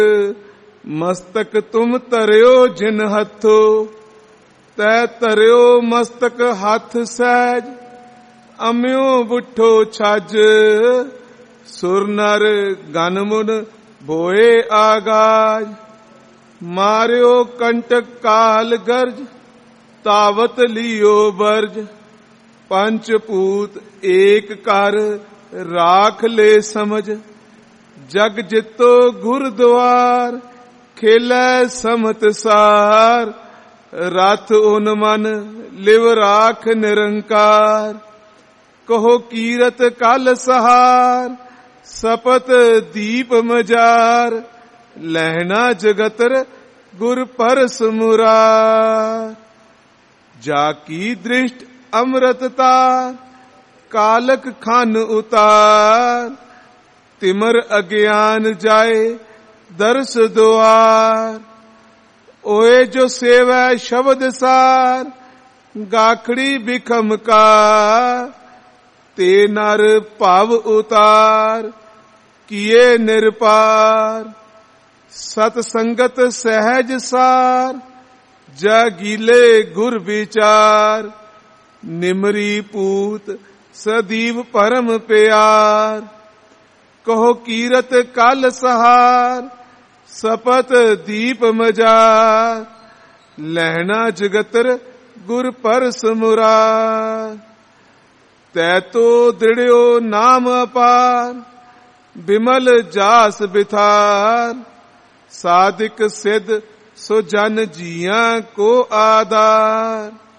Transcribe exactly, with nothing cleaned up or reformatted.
ਮਸਤਕ ਤੁਮ ਧਰਿਓ ਜਿਨ ਹੱਥੋ, ਤੈ ਧਰਿਓ ਮਸਤਕ ਹੱਥ ਸਹਿਜ। ਅਮਿਓ ਬੁੱਠੋ ਛੱਜ, ਸੁਰ ਨਰ ਗਨ ਮੁਨ ਭੋਏ ਆਗਾਜ। ਮਾਰਿਓ ਕੰਟਕ ਕਾਲ ਗਰਜ, ਤਾਵਤ ਲਿਓ ਬਰਜ। ਪੰਚ ਭੂਤ ਏਕ ਕਰ, ਰਾਖ ਲੈ ਸਮਝ। ਜਗ ਜਿਤੋ ਗੁਰਦੁਆਰ, ਖੇਲੈ ਸਮਤ ਸਾਰ। ਰਥ ਉਨ ਮਨ, ਲਿਵ ਰਾਖ ਨਿਰੰਕਾਰ। ਕਹੋ ਕੀਰਤ ਕਲ ਸਹਾਰ, ਸਪਤ ਦੀਪ ਮਜਾਰ। ਲਹਿਣਾ ਜਗਤਰ, ਗੁਰ ਪਰਸ ਮੁਰਾਰ। ਜਾ ਕੀ ਦ੍ਰਿਸ਼ਟ ਅੰਮ੍ਰਿਤ ਤਾਰ, ਕਾਲਕ ਖਨ ਉਤਾਰ। ਤਿਮਰ ਅਗਿਆਨ ਜਾਏ, ਦਰਸ ਦੁਆਰ। ਓਏ ਜੋ ਸੇਵੈ ਸ਼ਬਦ ਸਾਰ, ਗਾਖੜੀ ਬਿਖਮ ਕਾ। ਤੇ ਨਰ ਭਵ ਉਤਾਰ, ਕੀਏ ਨਿਰਪਾਰ। ਸਤ ਸੰਗਤ ਸਹਿਜ ਸਾਰ, ਜਾਗੀਲੇ ਗੁਰ ਵਿਚਾਰ। ਨਿਮਰੀ ਪੂਤ ਸਦੀਵ ਪਰਮ ਪਿਆਰ। ਕਹੋ ਕੀਰਤ ਕਲ ਸਹਾਰ, ਸਪਤ ਦੀਪ ਮਜਾਰ। ਲਹਿਣਾ ਜਗਤਰ, ਗੁਰ ਪਰਸ ਮੁਰਾਰ। ਤੈ ਤੋ ਦ੍ਰਿੜਿਓ ਨਾਮ ਅਪਾਰ, ਬਿਮਲ ਜਾਸ ਬਿਥਾਰ। ਸਾਧਿਕ ਸਿੱਧ ਸੋ ਜਨ ਜੀਆਂ ਕੋ ਆਧਾਰ।